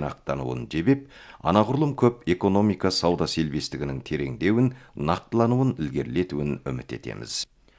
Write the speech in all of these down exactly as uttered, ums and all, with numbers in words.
тиянақтануын жебеп, анағұрлым көп экономика сауда селбестігінің тереңдеуін, нақтылануын ілгерілетуін үміт етеміз.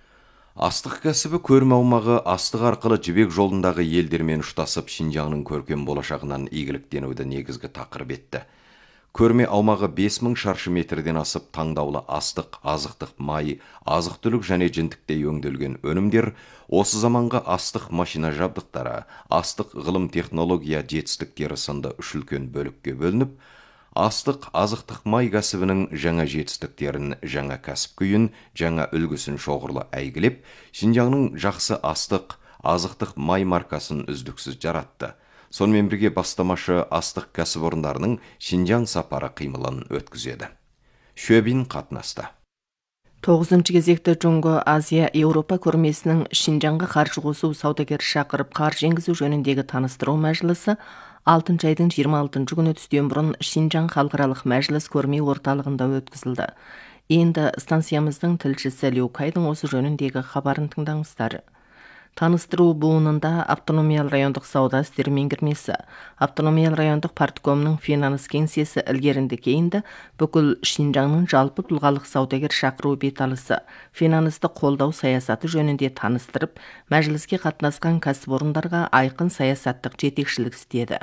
Астық кәсібі көрме аумағы астық арқылы жібек жолындағы елдермен ұштасып, Шинжаңның көркем болашағынан игіліктенуді негізгі тақырып етті. Көрме аумағы бес мың шаршы метрден асып, таңдаулы астық, азықтық май, азық-түлік және жентіктей өңделген өнімдер, осы заманғы астық машина жабдықтары, астық ғылым технология жетістіктері сынды үш үлкен бөлікке бөлініп, астық азықтық май кәсібінің жаңа жетістіктерін, жаңа кәсіп күйін, жаңа үлгісін шоғырлы әйгілеп, Шинжаңның жақсы астық, азықтық май маркасын үздіксіз жаратты. Сонымен бірге бастамашы астық кәсіпорындарының Шинжаң сапары қимылын өткізеді. Шөбин қатынасты. тоғызыншы кезекті Джунго Азия Еуропа көрмесінің Шинжаңға қаржы қосу саудагер шақырып қаржы енгізу жөніндегі таныстыру мәжілісі алтыншы айдың жиырма алтыншы күні түстен бұрын Шинжаң халықаралық мәжіліс көрме орталығында өткізілді. Енді станциямыздың тілшісі Лю Кайдың осы жөніндегі хабарын тыңдаңыздар. Таныстыру буынында автономиялы райондық сауда істері меңгермесі, автономиялы райондық парткомның финанс кеңсесі ілгерінді кейінді бүкіл Шинжаңның жалпы тұлғалық саудагер шақыру беталысы, финансты қолдау саясаты жөнінде таныстырып, мәжіліске қатынасқан кәсіпорындарға айқын саясаттық жетекшілік істеді.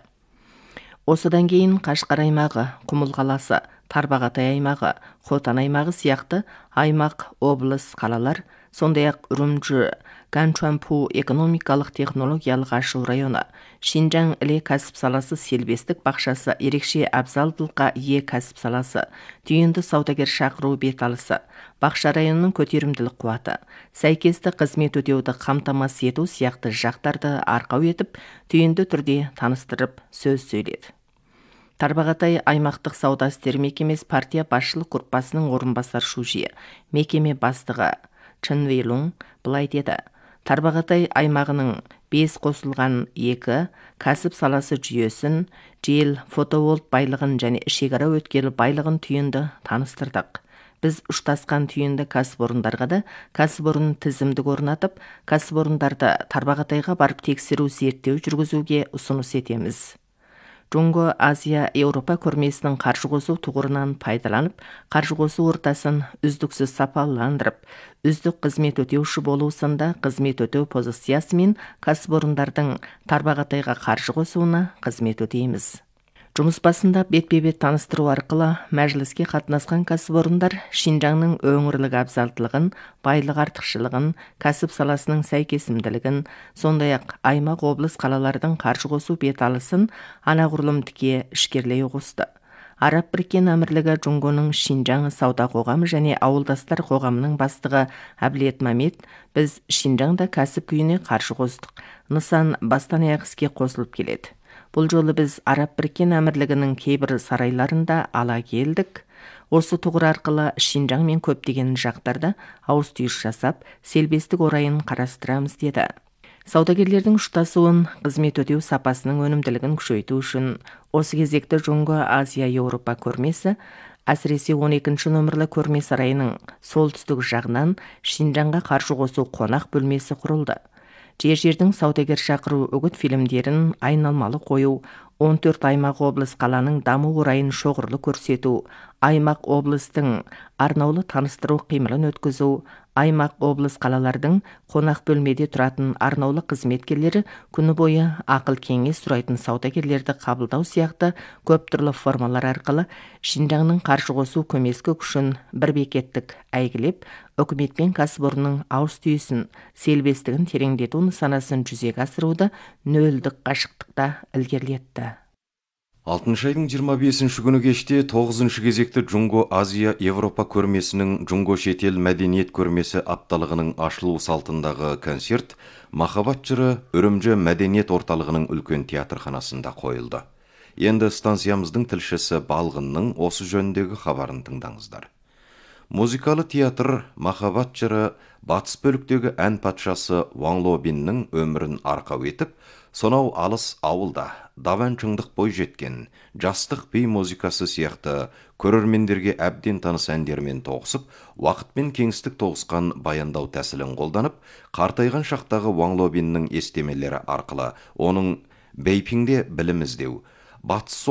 Осыдан кейін Қашқар аймағы, Құмыл қаласы, Тарбағатай аймағы, Хотан аймағы сияқты аймақ, облыс, қалалар, сондай-ақ Үрімжі, Ганчуанпу экономикалық технологиялық ашу районы, Шинжаң іле кәсіп саласы селбестік бақшасы ерекше абзалдылыққа ие кәсіп саласы, түйінді саудагер шақыру беталысы, бақша районының көтерімділік қуаты, сәйкесті қызмет өтеуді қамтамасыз ету сияқты жақтарды арқау етіп, түйінді түрде таныстырып сөз сөйледі. Тарбағатай аймақтық сауда істері мекемесі партия басшылық группасының орынбасар шужи, мекеме бастығы Чын Вейлун былай деді: Тарбағатай аймағының бес қосылған екі кәсіп саласы жүйесін, жел, фотоволт байлығын және шекара өткелі байлығын түйінді таныстырдық. Біз ұштасқан түйінді кәсіпорындарға да кәсіпорын тізімдік орнатып, кәсіпорындарды Тарбағатайға барып тексеру зерттеу жүргізуге ұсыныс етеміз. Джунго Азия Еуропа көрмесінің қаржы қосу тұғырынан пайдаланып, қаржы қосу ортасын үздіксіз сапаландырып, үздік қызмет өтеуші болу сында қызмет өтеу позициясы мен кәсіпорындардың Тарбағатайға қаржы қосуына қызмет өтейміз. Жұмыс басында бетпе-бет таныстыру арқылы мәжіліске қатынасқан кәсіпорындар Шинжаңның өңірлік абзалдылығын, байлық артықшылығын, кәсіп саласының сәйкесімділігін, сондай-ақ аймақ, облыс, қалалардың қаржы қосу беталысын анағұрлым тіке ішкерлей қосты. Араб Біріккен Әмірлігі Джунгоның Шинжаң сауда қоғамы және ауылдастар қоғамының бастығы Әбілет Мамет: біз Шинжаңда кәсіп күйіне қаржы қостық. Нысан бастан аяқ іске қосылып келеді. Бұл жолы біз Араб Біріккен Әмірлігінің кейбір сарайларында ала келдік. Осы тұғыр арқылы Шинжаң мен көптеген жақтарда ауыз түйіс жасап, селбестік орайын қарастырамыз деді. Саудагерлердің ұштасуын, қызмет өтеу сапасының өнімділігін күшейту үшін осы кезекті Джунго Азия Еуропа көрмесі, әсіресе он екінші нөмірлі көрме сарайының солтүстік жағынан Шинжаңға қаржы қосу қонақ бөлмесі құрылды. Жер-жердің саудагер шақыру үгіт фильмдерін айналмалы қою, он төрт аймақ, облыс, қаланың даму орайын шоғырлы көрсету, аймақ, облыстың арнаулы таныстыру қимылын өткізу, аймақ, облыс, қалалардың қонақ бөлмеде тұратын арнаулы қызметкерлері күні бойы ақыл кеңес сұрайтын саудагерлерді қабылдау сияқты көп түрлі формалар арқылы Шинжаңның қаржы қосу көмескі күшін бір бекеттік әйгілеп, үкімет пен кәсіпорынның ауыз түйісін, селбестігін тереңдету нысанасын жүзеге асыруды нөлдік қашықтықта ілгерілетті. алтыншы айдың жиырма бесінші күні кеште тоғызыншы кезекті Джунго Азия Европа көрмесінің Джунго шетел мәдениет көрмесі апталығының ашылу салтындағы концерт Махаббат жыры Үрімжі мәдениет орталығының үлкен театрханасында қойылды. Енді станциямыздың тілшісі Балғынның осы жөніндегі хабарын тыңдаңыздар. Музыкалы театр Махаббат жыры батыс бөліктегі ән патшасы Ван Лобиннің өмірін арқау етіп, сонау алыс ауылда даваншыңдық бой жеткен жастық би музыкасы сияқты көрермендерге әбден таныс әндермен тоғысып, уақытпен кеңістік тоғысқан баяндау тәсілін қолданып, қартайған шақтағы Ван Лобиннің естемелері арқылы оның бейпинде білім іздеу, батыс